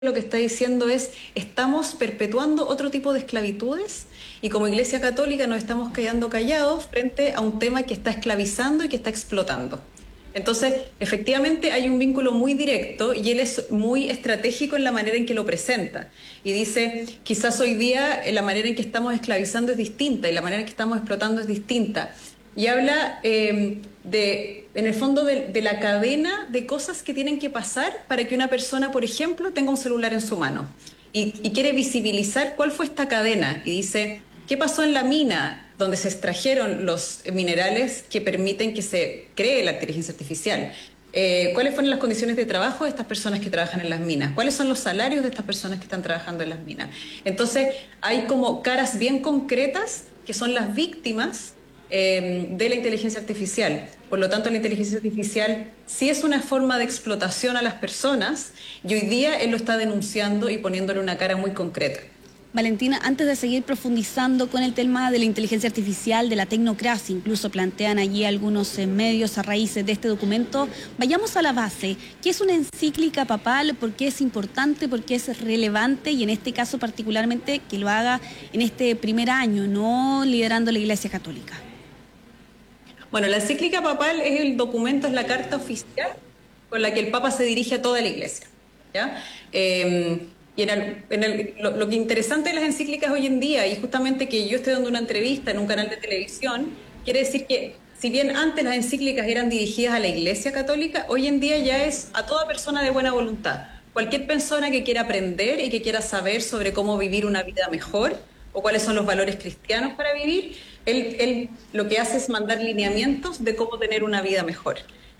lo que está diciendo es, estamos perpetuando otro tipo de esclavitudes y como Iglesia Católica nos estamos quedando callados frente a un tema que está esclavizando y que está explotando. Entonces, efectivamente hay un vínculo muy directo y él es muy estratégico en la manera en que lo presenta. Y dice, quizás hoy día la manera en que estamos esclavizando es distinta y la manera en que estamos explotando es distinta. Y habla en el fondo, de la cadena de cosas que tienen que pasar para que una persona, por ejemplo, tenga un celular en su mano. Y quiere visibilizar cuál fue esta cadena. Y dice, ¿qué pasó en la mina donde se extrajeron los minerales que permiten que se cree la inteligencia artificial? ¿Cuáles fueron las condiciones de trabajo de estas personas que trabajan en las minas? ¿Cuáles son los salarios de estas personas que están trabajando en las minas? Entonces, hay como caras bien concretas que son las víctimas de la inteligencia artificial. Por lo tanto, la inteligencia artificial sí es una forma de explotación a las personas y hoy día él lo está denunciando y poniéndole una cara muy concreta. Valentina, antes de seguir profundizando con el tema de la inteligencia artificial, de la tecnocracia, incluso plantean allí algunos medios a raíz de este documento, vayamos a la base. ¿Qué es una encíclica papal? ¿Por qué es importante? ¿Por qué es relevante? Y en este caso particularmente que lo haga en este primer año, no liderando la Iglesia Católica. Bueno, la encíclica papal es el documento, es la carta oficial con la que el Papa se dirige a toda la Iglesia, ¿ya? Y lo que interesante de las encíclicas hoy en día, y justamente que yo estoy dando una entrevista en un canal de televisión, quiere decir que si bien antes las encíclicas eran dirigidas a la Iglesia Católica, hoy en día ya es a toda persona de buena voluntad. Cualquier persona que quiera aprender y que quiera saber sobre cómo vivir una vida mejor o cuáles son los valores cristianos para vivir, él lo que hace es mandar lineamientos de cómo tener una vida mejor.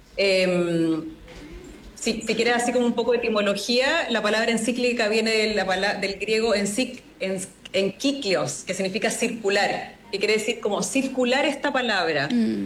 Si quieres así como un poco de etimología, la palabra encíclica viene del griego enkyklios, que significa circular, que quiere decir como circular esta palabra,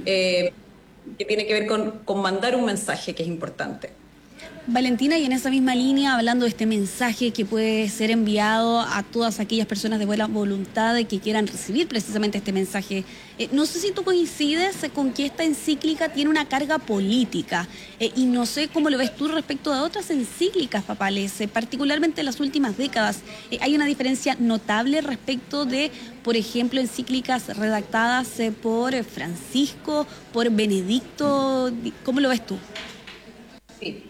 que tiene que ver con mandar un mensaje que es importante. Valentina, y en esa misma línea, hablando de este mensaje que puede ser enviado a todas aquellas personas de buena voluntad que quieran recibir precisamente este mensaje, no sé si tú coincides con que esta encíclica tiene una carga política y no sé cómo lo ves tú respecto a otras encíclicas papales, particularmente en las últimas décadas. Hay una diferencia notable respecto de, por ejemplo, encíclicas redactadas por Francisco, por Benedicto. ¿Cómo lo ves tú? Sí.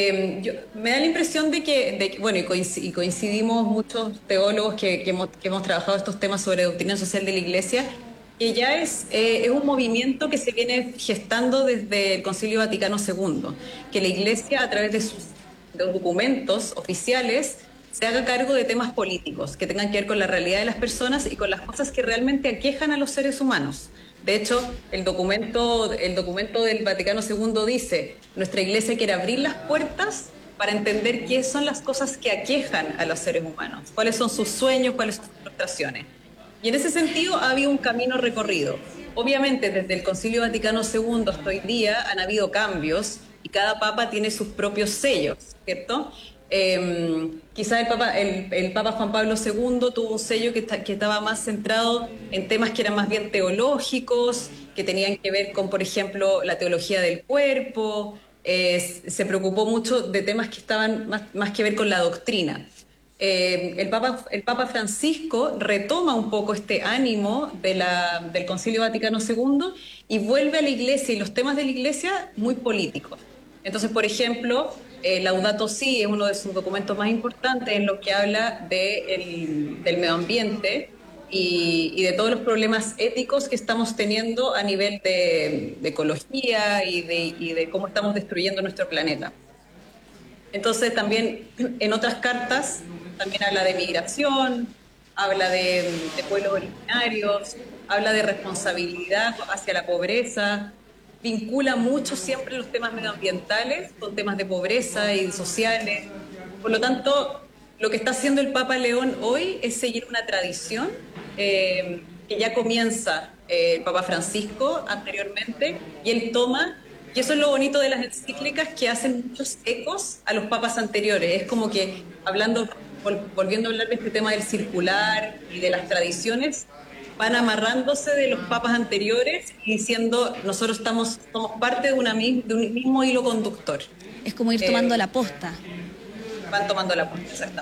Me da la impresión de que bueno, y coincidimos muchos teólogos que hemos trabajado estos temas sobre doctrina social de la Iglesia, que ya es un movimiento que se viene gestando desde el Concilio Vaticano II, que la Iglesia a través de sus documentos oficiales se haga cargo de temas políticos que tengan que ver con la realidad de las personas y con las cosas que realmente aquejan a los seres humanos. De hecho, el documento del Vaticano II dice, nuestra Iglesia quiere abrir las puertas para entender qué son las cosas que aquejan a los seres humanos, cuáles son sus sueños, cuáles son sus frustraciones. Y en ese sentido ha habido un camino recorrido. Obviamente, desde el Concilio Vaticano II hasta hoy día han habido cambios y cada papa tiene sus propios sellos, ¿cierto? Quizás el Papa Juan Pablo II tuvo un sello que estaba más centrado en temas que eran más bien teológicos, que tenían que ver con, por ejemplo, la teología del cuerpo, se preocupó mucho de temas que estaban más que ver con la doctrina. El Papa Francisco retoma un poco este ánimo del Concilio Vaticano II y vuelve a la Iglesia y los temas de la Iglesia muy políticos. Entonces, por ejemplo, Laudato Si es uno de sus documentos más importantes en lo que habla del medio ambiente y de todos los problemas éticos que estamos teniendo a nivel de ecología y de cómo estamos destruyendo nuestro planeta. Entonces, también en otras cartas, también habla de migración, habla de pueblos originarios, habla de responsabilidad hacia la pobreza, vincula mucho siempre los temas medioambientales con temas de pobreza y sociales. Por lo tanto, lo que está haciendo el Papa León hoy es seguir una tradición que ya comienza el Papa Francisco anteriormente, y él toma, y eso es lo bonito de las encíclicas, que hacen muchos ecos a los papas anteriores. Es como que volviendo a hablar de este tema del circular y de las tradiciones, van amarrándose de los papas anteriores y diciendo, nosotros somos parte de un mismo hilo conductor. Es como ir tomando la posta. van tomando la punta, exactamente.